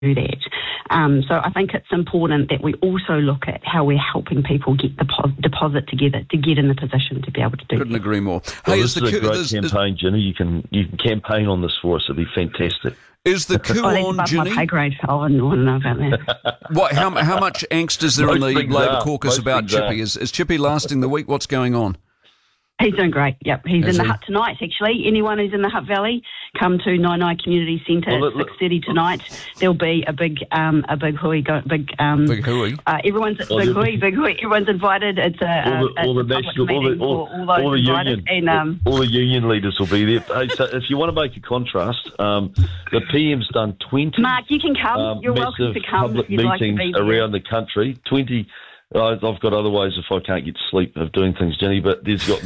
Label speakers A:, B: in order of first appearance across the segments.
A: do that. So I think it's important that we also look at how we're helping people get the deposit together to get in the position to be able to do
B: Couldn't
A: that.
B: agree more.
C: Well, this is a great campaign, Ginny. You can campaign on this for us. It'd be fantastic.
B: Is the coup on,
A: that's
B: Ginny?
A: My pay grade. I wouldn't know about that.
B: What? How much angst is there in the Labour caucus about
C: things are.
B: Chippy? Is Chippy lasting the week? What's going on?
A: He's doing great, yep. He's
B: Is
A: in the
B: he?
A: hut tonight, actually. Anyone who's in the Hutt Valley, come to Nainai Community Centre at 6:30 tonight. There'll be a big hui,
B: Big hooey.
A: Everyone's big hui. Everyone's invited. It's
C: all the national,
A: meeting for all those invited.
C: All the union leaders will be there. Hey, so if you want to make a contrast, the PM's done 20.
A: Mark, you can come. You're welcome to come
C: public
A: if you'd like to be
C: meetings
A: there.
C: around the country. 20. I've got other ways if I can't get sleep of doing things, Jenny. But you've had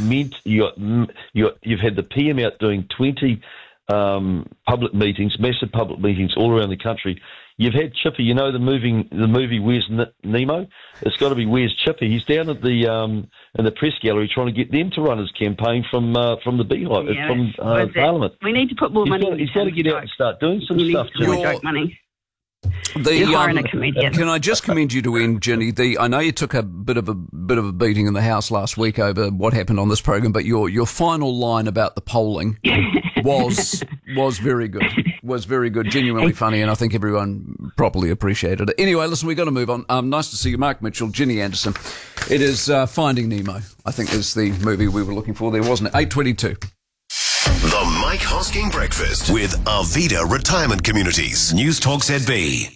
C: the PM out doing 20 public meetings, massive public meetings all around the country. You've had Chippy, you know the movie Where's Nemo? It's got to be Where's Chippy. He's down at the in the press gallery trying to get them to run his campaign from the Beehive, from Parliament.
A: We need to put more money.
C: He's got to get out and start doing some stuff.
A: Joke money.
B: You're
A: hiring a comedian.
B: Can I just commend you to end, Jenny? I know you took a bit of a beating in the House last week over what happened on this program, but your final line about the polling was very good. Was very good, genuinely funny, and I think everyone properly appreciated it. Anyway, listen, we've got to move on. Nice to see you, Mark Mitchell, Ginny Anderson. It is Finding Nemo, I think is the movie we were looking for there, wasn't it? 8:22.
D: The Mike Hosking Breakfast with Arvida Retirement Communities. News Talk ZB.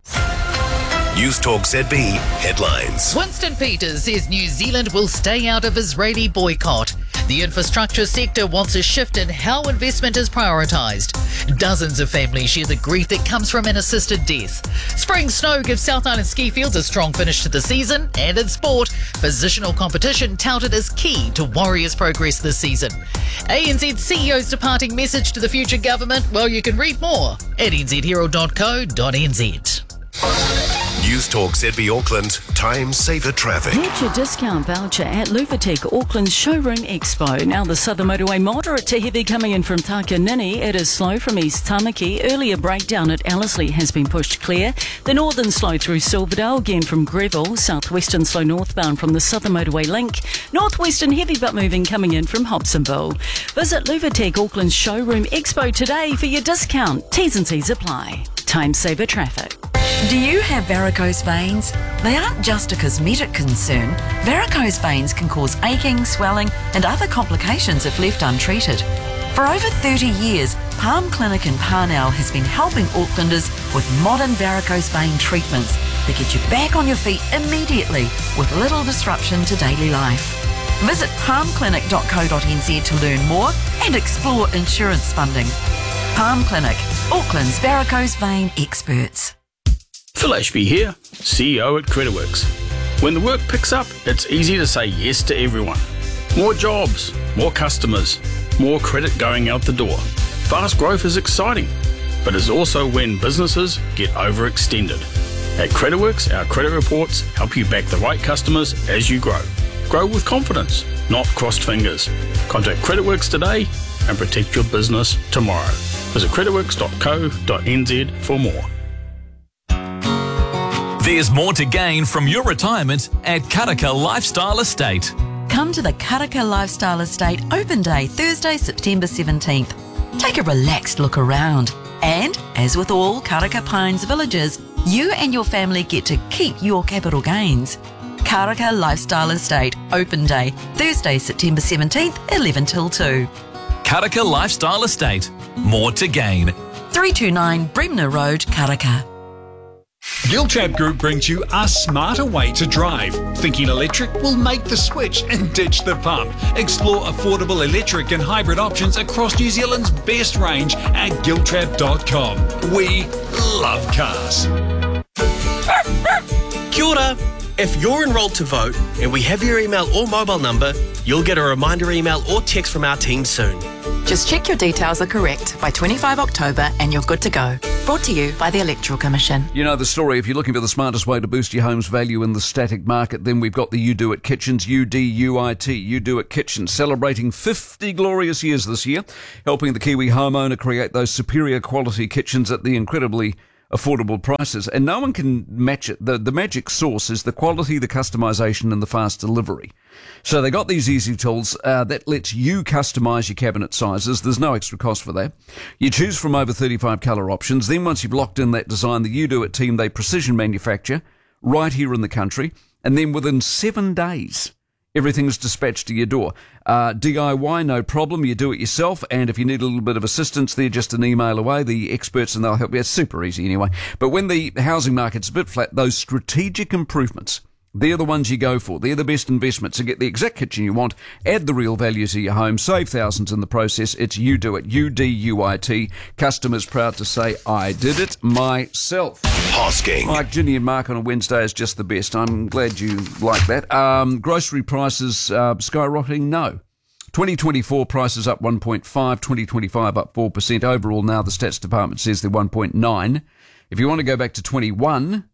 D: News Talk ZB headlines.
E: Winston Peters says New Zealand will stay out of Israeli boycott. The infrastructure sector wants a shift in how investment is prioritised. Dozens of families share the grief that comes from an assisted death. Spring snow gives South Island ski fields a strong finish to the season. And in sport, positional competition touted as key to Warriors' progress this season. ANZ CEO's departing message to the future government. Well, you can read more at nzherald.co.nz.
D: News Talk ZB Auckland. Time saver traffic.
F: Get your discount voucher at Luvatec, Auckland's Showroom Expo. Now the Southern Motorway moderate to heavy coming in from Takanini. It is slow from East Tamaki. Earlier breakdown at Ellerslie has been pushed clear. The northern slow through Silverdale, again from Greville. Southwestern slow northbound from the Southern Motorway link. Northwestern heavy but moving coming in from Hobsonville. Visit Luvatec, Auckland's Showroom Expo today for your discount. T's and C's apply. Time saver traffic.
G: Do you have varicose veins? They aren't just a cosmetic concern. Varicose veins can cause aching, swelling and other complications if left untreated. For over 30 years, Palm Clinic in Parnell has been helping Aucklanders with modern varicose vein treatments that get you back on your feet immediately with little disruption to daily life. Visit palmclinic.co.nz to learn more and explore insurance funding. Palm Clinic, Auckland's varicose vein experts.
H: Phil Ashby here, CEO at Creditworks. When the work picks up, it's easy to say yes to everyone. More jobs, more customers, more credit going out the door. Fast growth is exciting, but it's also when businesses get overextended. At Creditworks, our credit reports help you back the right customers as you grow. Grow with confidence, not crossed fingers. Contact Creditworks today and protect your business tomorrow. Visit creditworks.co.nz for more.
I: There's more to gain from your retirement at Karaka Lifestyle Estate.
G: Come to the Karaka Lifestyle Estate Open Day, Thursday, September 17th. Take a relaxed look around. And, as with all Karaka Pines villages, you and your family get to keep your capital gains. Karaka Lifestyle Estate Open Day, Thursday, September 17th, 11 till 2.
I: Karaka Lifestyle Estate. More to gain.
G: 329 Bremner Road, Karaka.
J: Giltrap Group brings you a smarter way to drive. Thinking electric? Will make the switch and ditch the pump. Explore affordable electric and hybrid options across New Zealand's best range at giltrap.com. We love cars.
K: Kia ora. If you're enrolled to vote and we have your email or mobile number, you'll get a reminder email or text from our team soon.
L: Just check your details are correct by 25 October and you're good to go. Brought to you by the Electoral Commission.
B: You know the story. If you're looking for the smartest way to boost your home's value in the static market, then we've got the You Do It Kitchens, UDUIT, You Do It Kitchens, celebrating 50 glorious years this year, helping the Kiwi homeowner create those superior quality kitchens at the incredibly affordable prices, and no one can match it. The magic sauce is the quality, the customization, and the fast delivery. So they got these easy tools that lets you customize your cabinet sizes. There's no extra cost for that. You choose from over 35 colour options. Then once you've locked in that design, the You Do It team, they precision manufacture right here in the country, and then within 7 days, everything's dispatched to your door. DIY, no problem. You do it yourself. And if you need a little bit of assistance, they're just an email away. The experts, and they'll help you. It's super easy anyway. But when the housing market's a bit flat, those strategic improvements, they're the ones you go for. They're the best investments to get the exact kitchen you want, add the real value to your home, save thousands in the process. It's You Do It, UDUIT. Customers proud to say, I did it myself.
D: Hosking.
B: Like Ginny and Mark on a Wednesday is just the best. I'm glad you like that. Grocery prices skyrocketing? No. 2024 prices up 1.5, 2025 up 4%. Overall now the stats department says they're 1.9. If you want to go back to 21...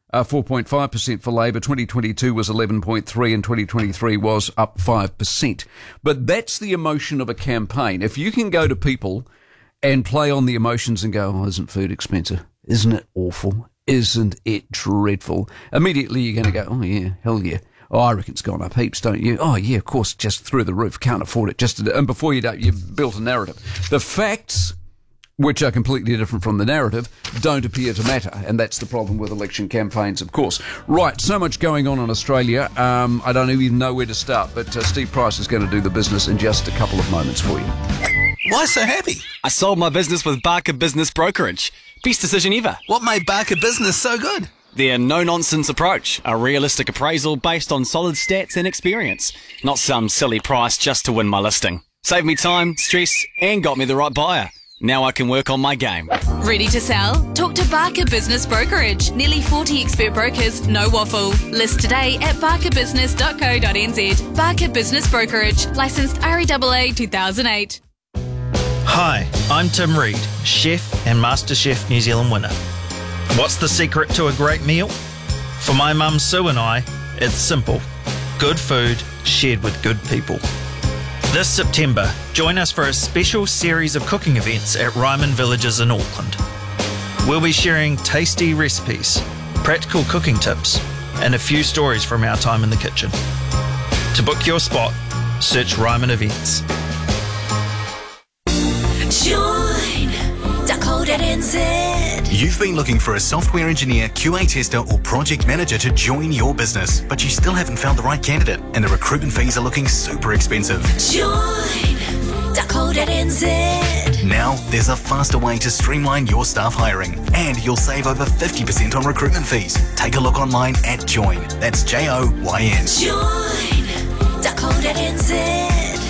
B: 4.5% for labour, 2022 was 11.3 and 2023 was up 5%. But that's the emotion of a campaign. If you can go to people and play on the emotions and go, oh, isn't food expensive? Isn't it awful? Isn't it dreadful? Immediately you're going to go, oh yeah, hell yeah. Oh, I reckon it's gone up heaps, don't you? Oh yeah, of course, just through the roof. Can't afford it. And before you know it, you've built a narrative. The facts, which are completely different from the narrative, don't appear to matter. And that's the problem with election campaigns, of course. Right, so much going on in Australia. I don't even know where to start, but Steve Price is going to do the business in just a couple of moments for you.
M: Why so happy? I sold my business with Barker Business Brokerage. Best decision ever. What made Barker Business so good? Their no-nonsense approach, a realistic appraisal based on solid stats and experience, not some silly price just to win my listing. Saved me time, stress, and got me the right buyer. Now I can work on my game.
N: Ready to sell? Talk to Barker Business Brokerage. Nearly 40 expert brokers, no waffle. List today at barkerbusiness.co.nz. Barker Business Brokerage. Licensed REAA 2008.
O: Hi, I'm Tim Reid, chef and MasterChef New Zealand winner. What's the secret to a great meal? For my mum Sue and I, it's simple. Good food shared with good people. This September, join us for a special series of cooking events at Ryman Villages in Auckland. We'll be sharing tasty recipes, practical cooking tips, and a few stories from our time in the kitchen. To book your spot, search Ryman Events.
P: Join.co.nz. You've been looking for a software engineer, QA tester, or project manager to join your business, but you still haven't found the right candidate, and the recruitment fees are looking super expensive. Join.co.nz. Now, there's a faster way to streamline your staff hiring, and you'll save over 50% on recruitment fees. Take a look online at Join. That's Joyn. Join.co.nz.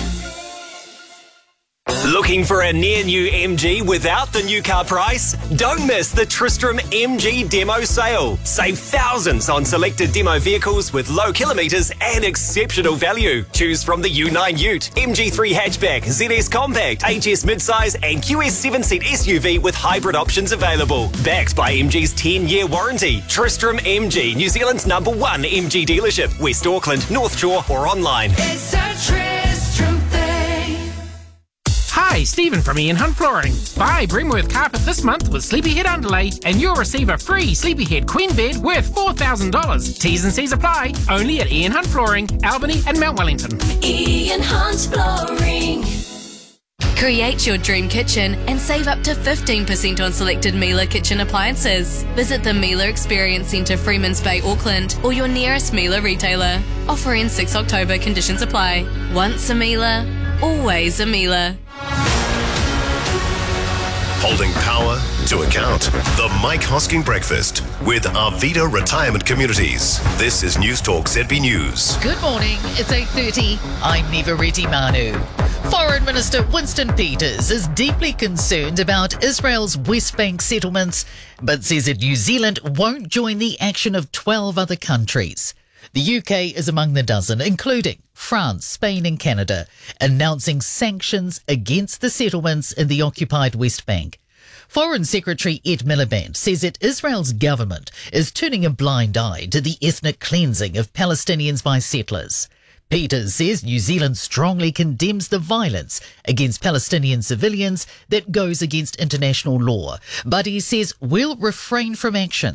K: Looking for a near new MG without the new car price? Don't miss the Tristram MG demo sale. Save thousands on selected demo vehicles with low kilometres and exceptional value. Choose from the U9 Ute, MG3 hatchback, ZS compact, HS midsize and QS7 seat SUV with hybrid options available. Backed by MG's 10-year warranty. Tristram MG, New Zealand's #1 MG dealership. West Auckland, North Shore or online.
Q: It's a Tristram thing. Hi, Stephen from Ian Hunt Flooring. Buy Bremworth carpet this month with Sleepyhead underlay and you'll receive a free Sleepyhead queen bed worth $4,000. T's and C's apply. Only at Ian Hunt Flooring, Albany and Mount Wellington.
N: Ian Hunt Flooring. Create your dream kitchen and save up to 15% on selected Miele kitchen appliances. Visit the Miele Experience Centre, Freemans Bay, Auckland, or your nearest Miele retailer. Offer ends 6 October. Conditions apply. Once a Miele, always a Miele.
D: Holding power to account. The Mike Hosking Breakfast with Arvida Retirement Communities. This is News Talk ZB News.
E: Good morning, it's 8:30. I'm Neva Reddy Manu. Foreign Minister Winston Peters is deeply concerned about Israel's West Bank settlements, but says that New Zealand won't join the action of 12 other countries. The UK is among the dozen, including France, Spain and Canada, announcing sanctions against the settlements in the occupied West Bank. Foreign Secretary Ed Miliband says that Israel's government is turning a blind eye to the ethnic cleansing of Palestinians by settlers. Peters says New Zealand strongly condemns the violence against Palestinian civilians that goes against international law, but he says we'll refrain from action